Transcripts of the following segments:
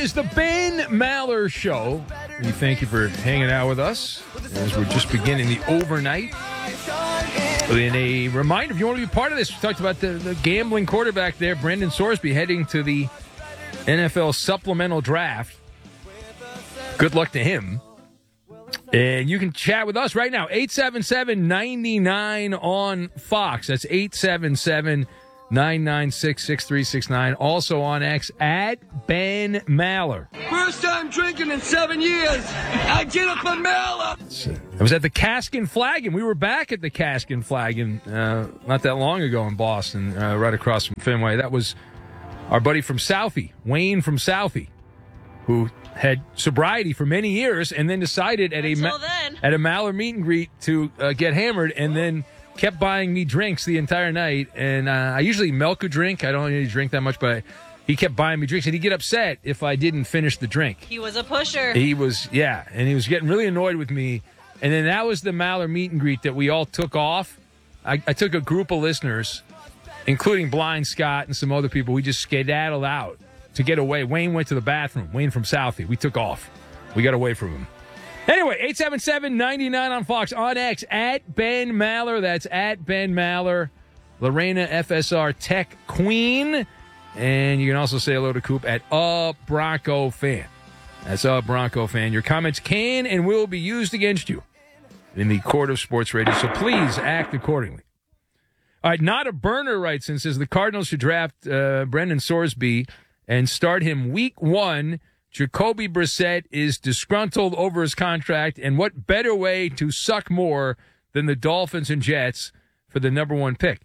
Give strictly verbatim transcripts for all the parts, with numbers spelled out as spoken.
is the Ben Maller Show. We thank you for hanging out with us as we're just beginning the overnight. And a reminder, if you want to be part of this, we talked about the, the gambling quarterback there, Brendan Sorsby, heading to the N F L supplemental draft. Good luck to him. And you can chat with us right now, eight seven seven, nine nine on Fox. That's eight seven seven, nine nine six, six three six nine. Also on X, at Ben Maller. First time drinking in seven years. I get it from Maller. I was at the Cask and Flagon. We were back at the Cask and Flagon uh, not that long ago in Boston, uh, right across from Fenway. That was our buddy from Southie, Wayne from Southie, who had sobriety for many years and then decided at a Ma- at a Maller meet and greet to uh, get hammered, and then kept buying me drinks the entire night. And uh, I usually milk a drink. I don't really drink that much, but I, he kept buying me drinks, and he'd get upset if I didn't finish the drink. He was a pusher. He was, yeah, and he was getting really annoyed with me. And then that was the Maller meet and greet that we all took off. I, I took a group of listeners, including Blind Scott and some other people. We just skedaddled out to get away. Wayne went to the bathroom. Wayne from Southie. We took off. We got away from him. Anyway, eight seven seven, nine nine on Fox. On X, at Ben Maller. That's at Ben Maller. Lorena F S R Tech Queen. And you can also say hello to Coop at A Bronco Fan. That's A Bronco Fan. Your comments can and will be used against you in the court of sports radio, so please act accordingly. All right, Not a Burner writes and says the Cardinals should draft uh, Brendan Sorsby and start him week one. Jacoby Brissett is disgruntled over his contract, and what better way to suck more than the Dolphins and Jets for the number one pick?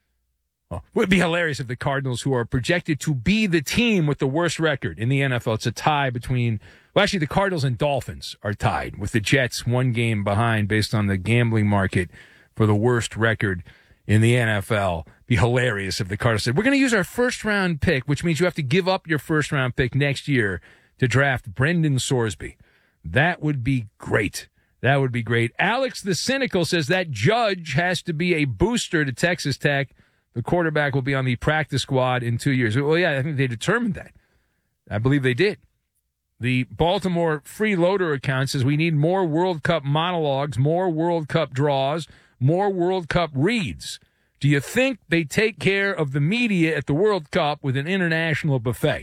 Oh, it would be hilarious if the Cardinals, who are projected to be the team with the worst record in the N F L, it's a tie between, well, actually the Cardinals and Dolphins are tied with the Jets one game behind based on the gambling market for the worst record in the N F L. Be hilarious if the Cardinals said, we're going to use our first round pick, which means you have to give up your first round pick next year to draft Brendan Sorsby. That would be great. That would be great. Alex the Cynical says that Judge has to be a booster to Texas Tech. The quarterback will be on the practice squad in two years. Well, yeah, I think they determined that. I believe they did. The Baltimore Freeloader account says we need more World Cup monologues, more World Cup draws, more World Cup reads. Do you think they take care of the media at the World Cup with an international buffet?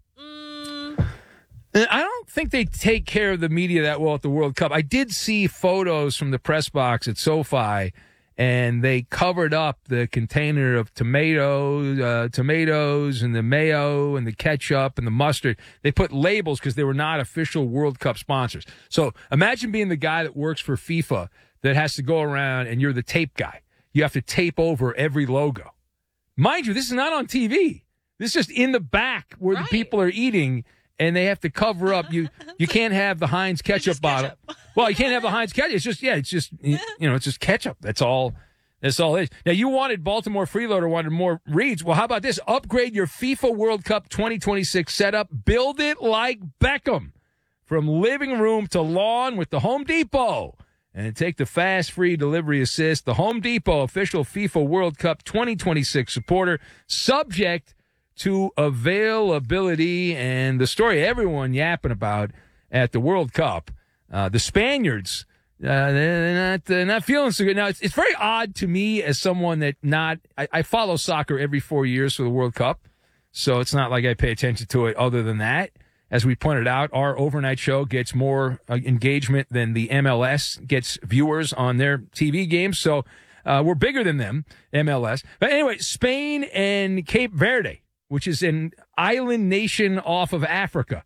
Mm. I don't think they take care of the media that well at the World Cup. I did see photos from the press box at SoFi, and they covered up the container of tomatoes, uh, tomatoes and the mayo and the ketchup and the mustard. They put labels because they were not official World Cup sponsors. So imagine being the guy that works for FIFA that has to go around and you're the tape guy. You have to tape over every logo. Mind you, this is not on T V. This is just in the back where right. the people are eating, and they have to cover up. You you can't have the Heinz ketchup bottle. Ketchup. Well, you can't have the Heinz ketchup. It's just, yeah, it's just, you know, it's just ketchup. That's all. That's all it is. Now, you wanted Baltimore Freeloader, wanted more reads. Well, how about this? Upgrade your FIFA World Cup twenty twenty-six setup. Build it like Beckham. From living room to lawn with the Home Depot. And take the fast, free delivery assist. The Home Depot official FIFA World Cup twenty twenty-six supporter. Subject to availability. And the story everyone yapping about at the World Cup. Uh, the Spaniards, uh, they're not, they're not feeling so good. Now, it's, it's very odd to me as someone that not, I, I follow soccer every four years for the World Cup. So it's not like I pay attention to it other than that. As we pointed out, our overnight show gets more uh, engagement than the M L S gets viewers on their T V games. So uh, we're bigger than them, M L S. But anyway, Spain and Cape Verde, which is an island nation off of Africa.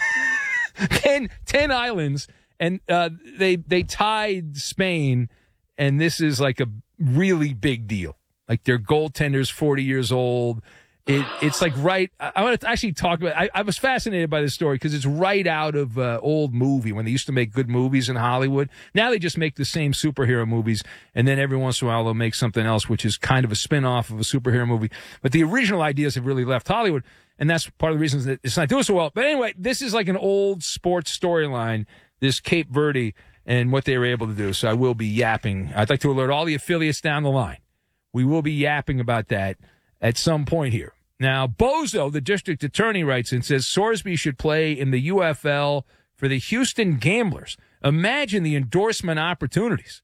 ten, ten islands. And uh, they they tied Spain, and this is like a really big deal. Like their goaltender's forty years old. It, it's like right. I, I want to actually talk about. I, I was fascinated by this story because it's right out of uh, old movie when they used to make good movies in Hollywood. Now they just make the same superhero movies, and then every once in a while they'll make something else, which is kind of a spin-off of a superhero movie. But the original ideas have really left Hollywood, and that's part of the reasons that it's not doing so well. But anyway, this is like an old sports storyline. This Cape Verde and what they were able to do. So I will be yapping. I'd like to alert all the affiliates down the line. We will be yapping about that at some point here. Now, Bozo, the district attorney, writes and says Sorsby should play in the U F L for the Houston Gamblers. Imagine the endorsement opportunities.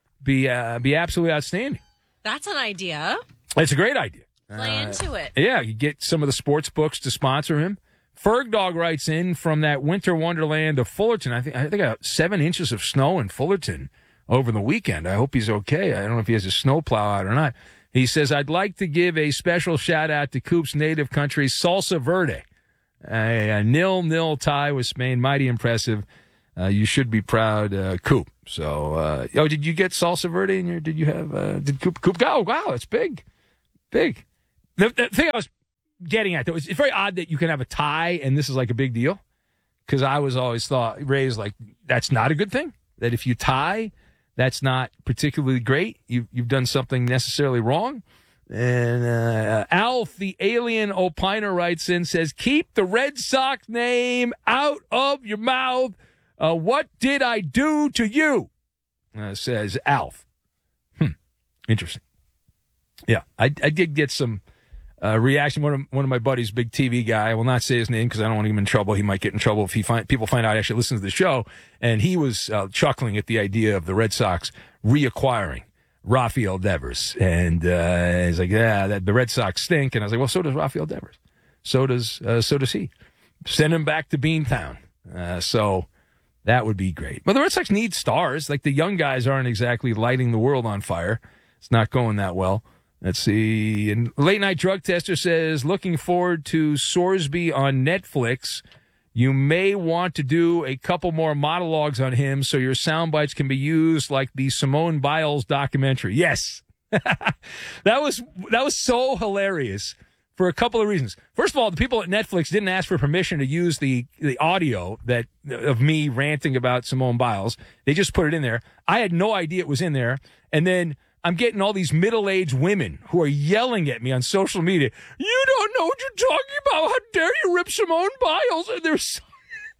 Be uh, be absolutely outstanding. That's an idea. It's a great idea. Play Uh, into it. Yeah, you get some of the sports books to sponsor him. Fergdog writes in from that winter wonderland of Fullerton. I think I think I got seven inches of snow in Fullerton over the weekend. I hope he's okay. I don't know if he has a snowplow out or not. He says, I'd like to give a special shout out to Coop's native country, Salsa Verde. A, a nil-nil tie with Spain. Mighty impressive. Uh, you should be proud, uh, Coop. So, uh, oh, did you get Salsa Verde in your, did you have, uh, did Coop, Coop go? Oh, wow, it's big. Big. The, the thing I was getting at, though, is it's very odd that you can have a tie and this is like a big deal. Because I was always thought, raised like, that's not a good thing. That if you tie, that's not particularly great. You, you've done something necessarily wrong. And uh, Alf, the alien opiner, writes in, says, keep the Red Sox name out of your mouth. Uh, what did I do to you? Uh, says Alf. Hmm. Interesting. Yeah, I, I did get some uh, reaction. One of, one of my buddies, big T V guy, I will not say his name because I don't want to get him in trouble. He might get in trouble if he find, people find out I actually listen to the show. And he was uh, chuckling at the idea of the Red Sox reacquiring Rafael Devers. And uh, he's like, yeah, that, the Red Sox stink. And I was like, well, so does Rafael Devers. So does uh, so does he. Send him back to Beantown. Uh, so that would be great. But the Red Sox need stars. Like the young guys aren't exactly lighting the world on fire. It's not going that well. Let's see. And Late Night Drug Tester says, looking forward to Sorsby on Netflix. You may want to do a couple more monologues on him so your sound bites can be used like the Simone Biles documentary. Yes. that was that was so hilarious for a couple of reasons. First of all, the people at Netflix didn't ask for permission to use the, the audio that of me ranting about Simone Biles. They just put it in there. I had no idea it was in there. And then I'm getting all these middle-aged women who are yelling at me on social media. You don't know what you're talking about. How dare you rip Simone Biles? And they're so,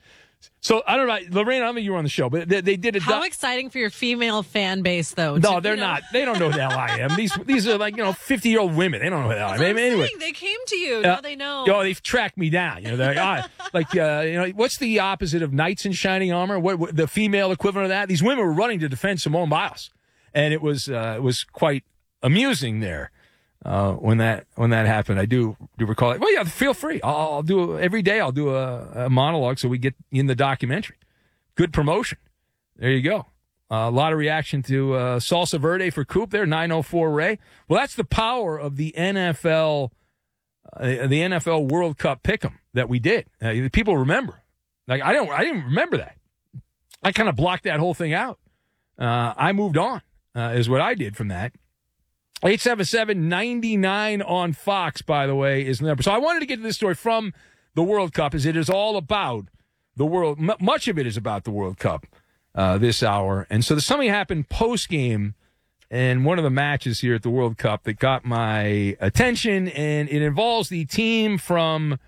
so I don't know, Lorraine. I don't think you were on the show, but they, they did a. How doc- exciting for your female fan base, though. No, to, they're you know. not. They don't know who the hell I am. These these are like you know fifty-year-old women. They don't know who the hell I am. That's what I'm Anyway, saying. They came to you. Uh, now they know. Oh, they've tracked me down. You know, they're like, ah, like uh, you know, what's the opposite of knights in shining armor? What, what the female equivalent of that? These women were running to defend Simone Biles, and it was uh, it was quite amusing there uh, when that when that happened. I do do recall it. Well, yeah, feel free. I'll, I'll do a, every day. I'll do a, a monologue so we get in the documentary. Good promotion. There you go. Uh, a lot of reaction to uh, Salsa Verde for Coop there. nine oh four Ray. Well, that's the power of the N F L, uh, the N F L World Cup Pick'em that we did. Uh, people remember. Like I don't. I didn't remember that. I kind of blocked that whole thing out. Uh, I moved on. Uh, is what I did from that. eight seven seven, nine nine on Fox, by the way, is the number. So I wanted to get to this story from the World Cup, as it is all about the world. M- much of it is about the World Cup uh, this hour. And so there's something happened post-game in one of the matches here at the World Cup that got my attention, and it involves the team from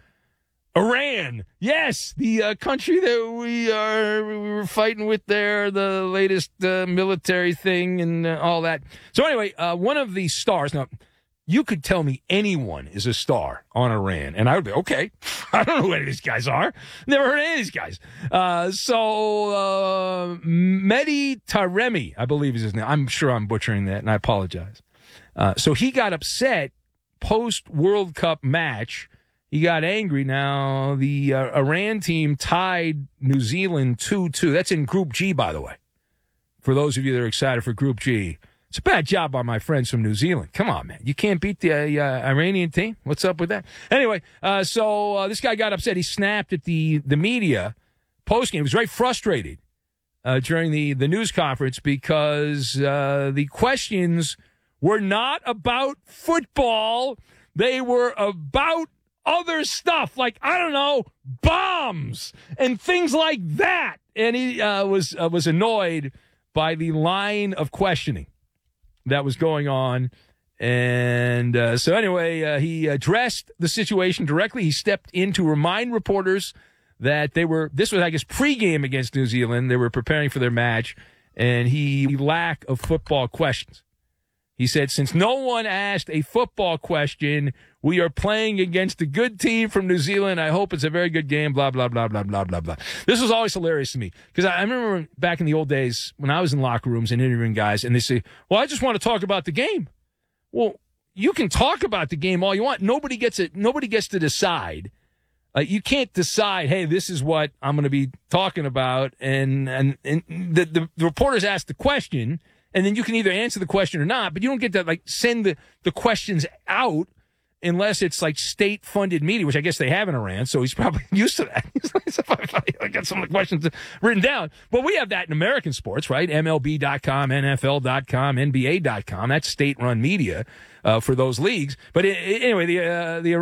Iran. Yes, the uh, country that we are we were fighting with there, the latest uh, military thing and uh, all that. So anyway, uh, one of the stars. Now, you could tell me anyone is a star on Iran, and I would be, okay, I don't know who any of these guys are. Never heard of any of these guys. Uh, so uh, Mehdi Taremi, I believe is his name. I'm sure I'm butchering that, and I apologize. Uh, so he got upset post-World Cup match. He got angry. Now, the uh, Iran team tied New Zealand two two. That's in Group G, by the way. For those of you that are excited for Group G. It's a bad job by my friends from New Zealand. Come on, man. You can't beat the uh, uh, Iranian team? What's up with that? Anyway, uh, so uh, this guy got upset. He snapped at the, the media postgame. He was very frustrated uh, during the, the news conference because uh, the questions were not about football. They were about other stuff, like, I don't know, bombs and things like that. And he uh, was uh, was annoyed by the line of questioning that was going on. And uh, so anyway, uh, he addressed the situation directly. He stepped in to remind reporters that they were, this was, I guess, pregame against New Zealand. They were preparing for their match, and he lack of football questions. He said, since no one asked a football question, We are playing against a good team from New Zealand. I hope it's a very good game, blah, blah, blah, blah, blah, blah, blah. This was always hilarious to me because I, I remember back in the old days when I was in locker rooms and interviewing guys, and they say, well, I just want to talk about the game. Well, you can talk about the game all you want. Nobody gets it. Nobody gets to decide. Uh, you can't decide, hey, this is what I'm going to be talking about. And, and, and the, the, the reporters ask the question, and then you can either answer the question or not, but you don't get to, like, send the, the questions out unless it's, like, state-funded media, which I guess they have in Iran, so he's probably used to that. I got some of the questions written down. But we have that in American sports, right? M L B dot com, N F L dot com, N B A dot com. That's state-run media uh, for those leagues. But it, it, anyway, the uh, the